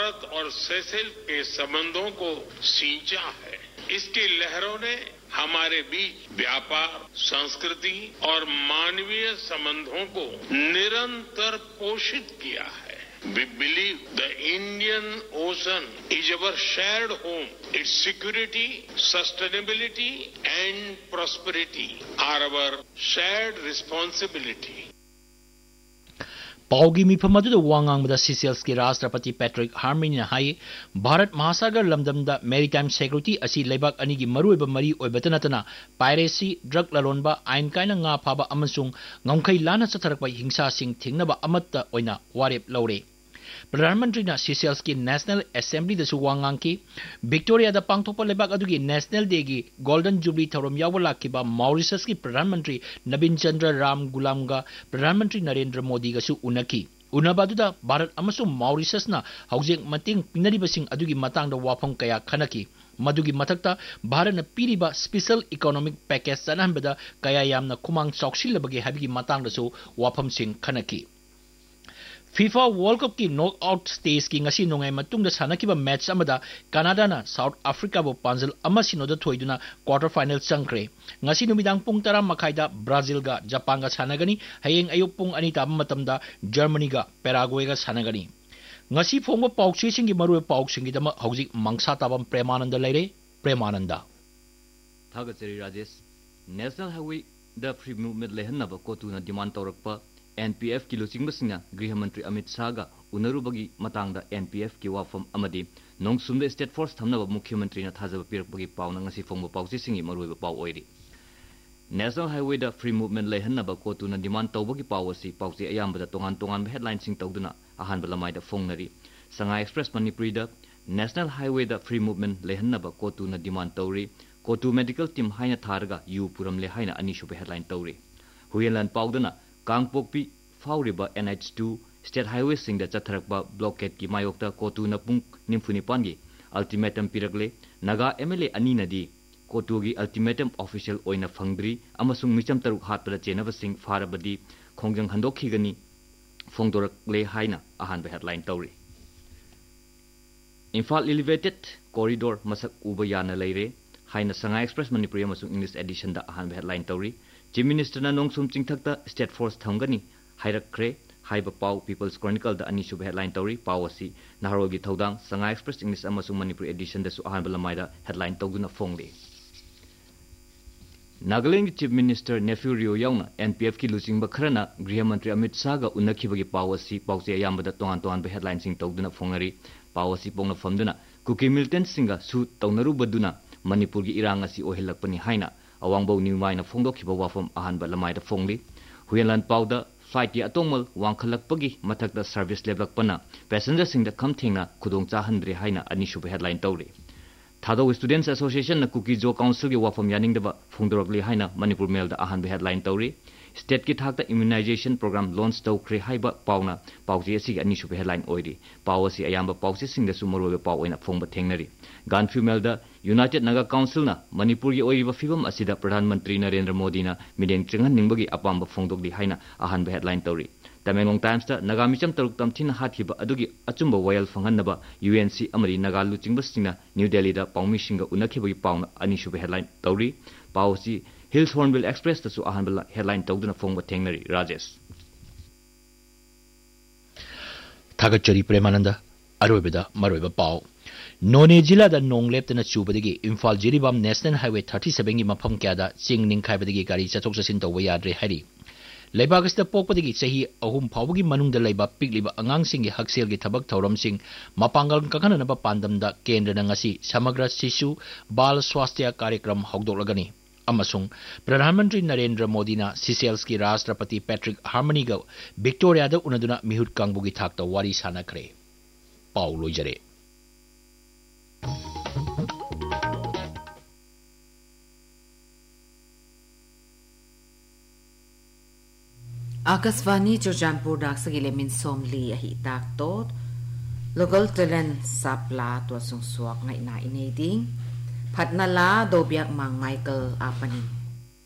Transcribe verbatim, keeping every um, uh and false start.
भारत और सेशेल्स के संबंधों को सींचा है। इसकी लहरों ने हमारे बीच व्यापार, संस्कृति और मानवीय संबंधों को निरंतर पोषित किया है। We believe the Indian Ocean is our shared home. Its security, sustainability and prosperity are our shared responsibility. पाउगी मिफम अदुदा वांगांगबदा सीसेल्स के राष्ट्रपति पैट्रिक हार्मनी हाई भारत महासागर लमदमदा मैरीटाइम सिक्योरिटी असी लेबाक अनी की मरुइबा मरी ओइबतनतना पायरेसी ड्रग ललोनबा आइन कायना nga फाबा अमसुंग ngomkhai lana चथरकबा हिंसा सिंग थिंगनबा अमत्ता ओइना वारेप लौरे। प्रधानमंत्री ना सीसेल्स की नेशनल असेंबली दसु वांगांग की विक्टोरिया दा पांगथोपा लेबाक अदुगी नेशनल डे की गोल्डन जुबली थौरम यावो लाखिबा मॉरिशस की प्रधानमंत्री नवीन चंद्र राम गुलामगा प्रधानमंत्री नरेंद्र मोदी गसु उनकी उनबादुदा भारत अमसु मॉरिशस ना हौजिक मतिंग पिनरिबसिंग अदुगी मतांगदा वाफम कया खनकी मदुगी मथक्ता भारत न पीरिबा स्पेशल इकोनॉमिक पैकेज सनहबदा कया यामना खुमांग चौक्सिलबगे हाबिगी मतांगदसु वाफम सिंग खनकी। FIFA World Cup की नॉकआउट स्टेज की ngasi नोंगाई मतुंग दा सानकिबा मैच अमदा कनाडा ना साउथ अफ्रीका बो पांजल अमसिनोदा थोइदुना क्वार्टर फाइनल चंक्रे। ngasi नुमिदांग पुंग तरा मखाइदा ब्राजील गा जापान गा सानगनी हयेंग अयुक पुंग अनी ताब मतमदा जर्मनी गा पैराग्वे गा सानगनी। ngasi फोंगो पाउक्सी सिंगी मरुए पाउक्सिंगी दमा हौजिक मंगसा ताबम प्रेमानंद लेरे Premanand थागचरी Rajesh national highway the free movement लेहनबा कोतुना demand तौरकपा N P F की लुचिंगबसिंगना गृह मंत्री अमित शाह गा उनरुबगी मतांगदा N P F की वाफम अमदी नोंगसुमदे स्टेट फोर्स थमनबा मुख्यमंत्री ना थाजब पिरकबगी पाउना ngasi फोंगबो पाउसी सिंगी मरुइबा पाउ ओइरी। National highway the free movement लेहनबा कोतुना demand तौबगी पाउसी पाउसी अयामबदा तोंगान तोंगान headline Singh तौदुना अहानबा लमाइदा फोंगनरी। Sangai express Manipuri the national highway the free movement लेहनबा कोतुना demand तौरी कोतु medical team हाइना थारगा you पुरमले हाइना अनिसुबे headline तौरी। हुयेलन पाउदना Kangpokpi फाउरिबा N H two state highway Singh the चथरकबा blockade की मायोक्ता कोतुना पुंग निम्फुनिपान की ultimatum पिरगले Naga M L A अनी नदी कोतुगी ultimatum official ओइना फंगद्री अमसुंग Mitcham तरुक हातपदा चेनब सिंग फारबदी खोंजंग हंदोखिगनी फोंदोरकले हाइना अहानबे headline तौरी। Imphal elevated corridor मसक उबा याना लेरे हाइना Sangai express Manipuri अमसुंग English edition the अहानबे headline तौरी। Chief minister ना नोंगसुम चिंगथकता state force थंगनी हाइरक्रे हाइबा पाउ peoples Chronicle the अनिसुब headline तौरी। पाउ असि नाहरोगी थौदांग Sangai express English अमसुंग Manipuri addition दसु अहानबा लमाइदा headline तौदुना फोंगले। Nagaland chief minister Neiphiu रियो याउना N P F की लुचिंगबा खरना गृह मंत्री अमित शाह गा उनखिबगी पाउ असि पाउचे अयामबदा तोंगान तोंगान हेडलाइन सिंग तौदुना फोंगरी। पाउ असि पोंगना फमदुना कुकी मिलिटेंट सिंगा सु तौनरुबदुना मणिपुर की इरांग असि ओहेलकपनी हाइना अवांगबो न्यूमाइना फोंदोखिबा वाफम अहानबा लमाइदा फोंगली। हुयेलन पाउदा फ्लाइट की अतोंगमल वांखलकपगी मथकदा service लेवलकपना passenger Singh the खमथेंगना खुदोंग चाहनद्रे हाइना अनिसुबे headline तौरी। थादो स्टूडेंट्स एसोसिएशन न कुकी जो काउंसिल की वाफम यानिंगदबा फोंदोरकले हाइना Manipur mail the अहानबे headline तौरी। State की थाकता इम्यूनाइजेशन प्रोग्राम लॉन्च तौख्रे हाइबा पाउना पाउजे असि अनिसुबे हेडलाइन ओइरी। पाउ असि अयामबा पाउसे सिंग दसु मरोबे पाउ ओइना फोंबा थेंगनरी। गानफ्यू mail the United Naga council ना मणिपुर की ओइरिबा फिबम असिदा प्रधानमंत्री नरेंद्र मोदी ना मिडेंग चिंगहनिंगबगी अपांबा फोंदोकली हाइना अहानबे headline तौरी। Tamenglong times the Naga Mitcham तरुक तमथिन हाथिबा अदुगी अचुंबा वयल फंगनबा U N C Amari Naga लुचिंगबसिंगना new Delhi the पाउमिसिंगा उनखिबगी पाउना अनिसुबे headline तौरी। पाउसी hills hornbill express तसु अहानबा हेडलाइन तौदुना फोंबा थेंगनरी। राजेश थागचरी प्रेमानंद अरोबदा मरोबा पाउ नोने जिला दा नोंग लेप्तना चुबदगी Imphal Jiribam national highway thirty-seven की मफम क्यादा चिंग निंखाइबदगी गाड़ी चथोक चसिन तौबा याद्रे हाइरी। लेबागस्ता पोकपदगी चही अहुम फावबगी मनुंगदा लेबा पिकलिबा अंगांगसिंगी हक्सेलगी थबक थौरमसिंग मपांगल कखननबा पांदमदा केंद्रना ngasi समग्र शिशु बाल स्वास्थ्य कार्यक्रम हौदोलगनी। अमसुंग प्रधानमंत्री नरेंद्र मोदी ना सीसेल्स की राष्ट्रपति पैट्रिक हार्मनी गा विक्टोरिया दा उनदुना मिहुत कांगबुगी थाकता वारी सानखरे। पाउ लोइजरे। आकाशवाणी चुरचानपुर डाक्सगिले मिन सोमली अहि ताकतोत लोकल टैलेंट सापला तो सुंगसुक ngai na ineding phatnala dobiak mang Michael apani